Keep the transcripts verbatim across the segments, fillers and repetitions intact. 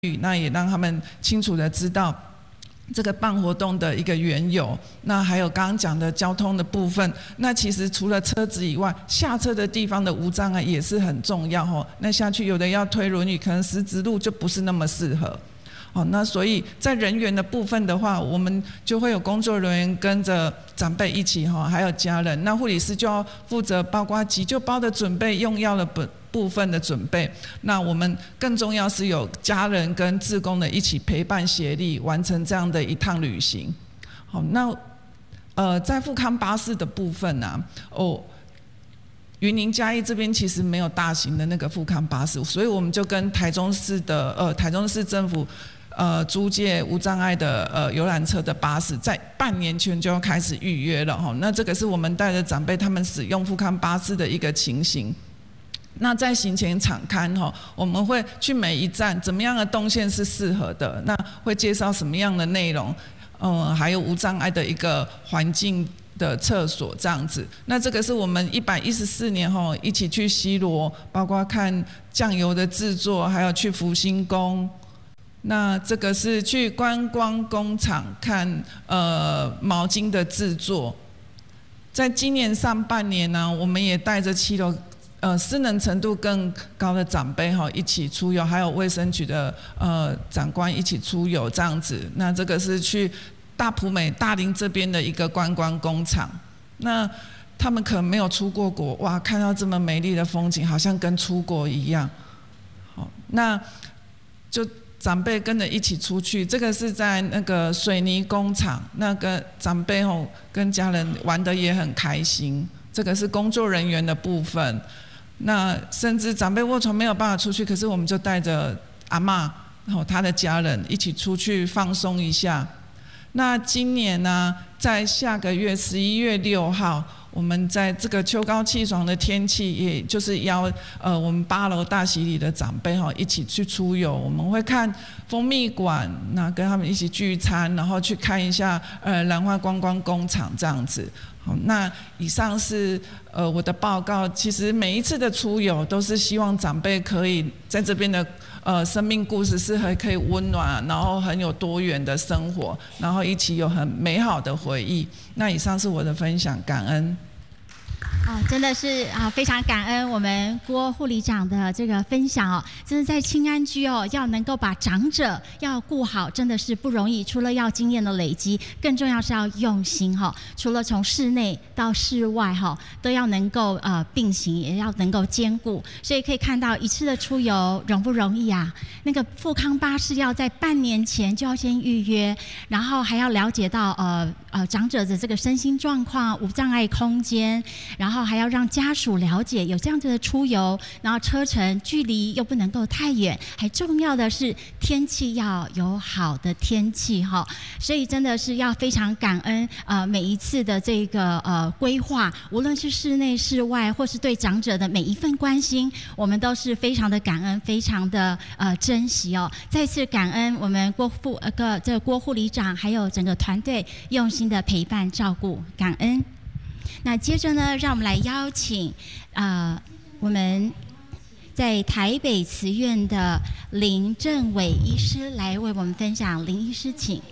那也让他们清楚的知道这个办活动的一个缘由。那还有刚刚讲的交通的部分，那其实除了车子以外，下车的地方的无障碍也是很重要哦。那下去有的要推轮椅，可能石子路就不是那么适合。哦，那所以在人员的部分的话，我们就会有工作人员跟着长辈一起哈，还有家人。那护理师就要负责包括急救包的准备、用药的部部分的准备。那我们更重要是有家人跟志工的一起陪伴协力，完成这样的一趟旅行。好，那呃，在富康巴士的部分啊，哦。云林嘉义这边其实没有大型的那个富康巴士，所以我们就跟台中市的呃台中市政府呃租借无障碍的呃游览车的巴士，在半年前就要开始预约了哈。那这个是我们带着长辈他们使用富康巴士的一个情形。那在行前场勘哈，我们会去每一站怎么样的动线是适合的，那会介绍什么样的内容，嗯，还有无障碍的一个环境的厕所这样子。那这个是我们一百一十四年吼一起去西螺，包括看酱油的制作，还有去福星宫。那这个是去观光工厂看呃毛巾的制作。在今年上半年呢，我们也带着七楼呃失能程度更高的长辈哈一起出游，还有卫生局的呃长官一起出游这样子。那这个是去大埔美大林这边的一个观光工厂，那他们可能没有出过国，哇，看到这么美丽的风景，好像跟出国一样。好，那就长辈跟着一起出去，这个是在那个水泥工厂，那个长辈吼跟家人玩得也很开心。这个是工作人员的部分，那甚至长辈卧床没有办法出去，可是我们就带着阿嬷，然后他的家人一起出去放松一下。那今年呢，在下个月十一月六号，我们在这个秋高气爽的天气，也就是邀呃我们八楼大喜里的长辈哈一起去出游。我们会看蜂蜜馆，那跟他们一起聚餐，然后去看一下呃兰花观光工厂这样子。好，那以上是呃我的报告。其实每一次的出游都是希望长辈可以在这边的呃生命故事是很可以温暖，然后很有多元的生活，然后一起有很美好的回忆。那以上是我的分享，感恩。 哦，真的是啊，非常感恩我们郭护理长的这个分享哦。真的在青安居哦，要能够把长者要顾好，真的是不容易。除了要经验的累积，更重要是要用心哈、哦。除了从室内到室外哈、哦，都要能够呃并行，也要能够兼顾。所以可以看到一次的出游容不容易啊？那个富康巴士要在半年前就要先预约，然后还要了解到呃呃长者的这个身心状况、无障碍空间。然后还要让家属了解有这样子的出游，然后车程距离又不能够太远，还重要的是天气要有好的天气哈，所以真的是要非常感恩呃每一次的这个呃规划，无论是室内室外，或是对长者的每一份关心，我们都是非常的感恩，非常的呃珍惜哦。再次感恩我们郭副呃个这个郭护理长，还有整个团队用心的陪伴照顾，感恩。那接着呢，让我们来邀请呃我们在台北慈院的林正伟医师来为我们分享。林医师，请。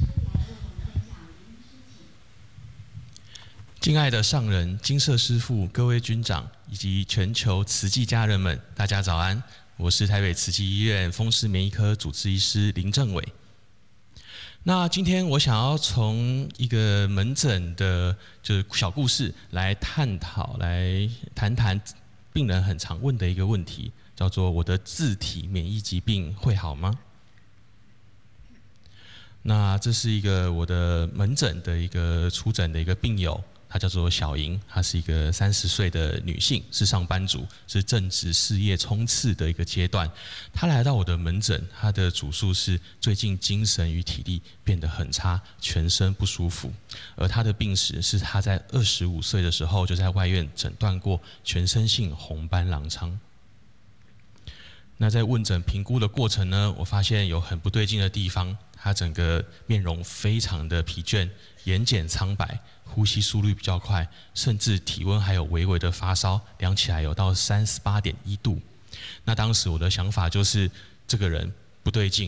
敬爱的上人、金舍师父、各位军长以及全球慈济家人们，大家早安！我是台北慈济医院风湿免疫科主治医师林正伟。那今天我想要从一个门诊的就是小故事来探讨，来谈谈病人很常问的一个问题，叫做我的自体免疫疾病会好吗？那这是一个我的门诊的一个出诊的一个病友，她叫做小莹，她是一个三十岁的女性，是上班族，是正值事业冲刺的一个阶段。她来到我的门诊，她的主诉是最近精神与体力变得很差，全身不舒服。而她的病史是她在二十五岁的时候就在外院诊断过全身性红斑狼疮。那在问诊评估的过程呢，我发现有很不对劲的地方，她整个面容非常的疲倦，眼睑苍白，呼吸速率比较快，甚至体温还有微微的发烧，量起来有到三十八点一度。那当时我的想法就是，这个人不对劲。